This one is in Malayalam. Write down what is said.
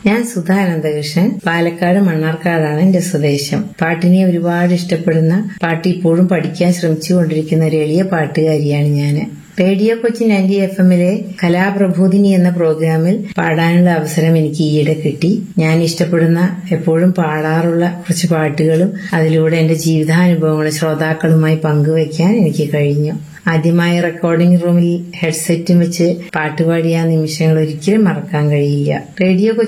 ഞാൻ സുധാ അനന്തകൃഷ്ണൻ, പാലക്കാട് മണ്ണാർക്കാടാണ് എന്റെ സ്വദേശം. പാട്ടിനെ ഒരുപാട് ഇഷ്ടപ്പെടുന്ന, പാട്ട് ഇപ്പോഴും പഠിക്കാൻ ശ്രമിച്ചുകൊണ്ടിരിക്കുന്ന ഒരു എളിയ പാട്ടുകാരിയാണ് ഞാൻ. റേഡിയോ കൊച്ചി 90 FM-ലെ കലാപ്രബോധിനി എന്ന പ്രോഗ്രാമിൽ പാടാനുള്ള അവസരം എനിക്ക് ഈയിടെ കിട്ടി. ഞാൻ ഇഷ്ടപ്പെടുന്ന, എപ്പോഴും പാടാറുള്ള കുറച്ച് പാട്ടുകളും അതിലൂടെ എന്റെ ജീവിതാനുഭവങ്ങളും ശ്രോതാക്കളുമായി പങ്കുവയ്ക്കാൻ എനിക്ക് കഴിഞ്ഞു. ആദ്യമായി റെക്കോർഡിംഗ് റൂമിൽ ഹെഡ്സെറ്റും വെച്ച് പാട്ടുപാടിയ നിമിഷങ്ങൾ ഒരിക്കലും മറക്കാൻ കഴിയില്ല. റേഡിയോ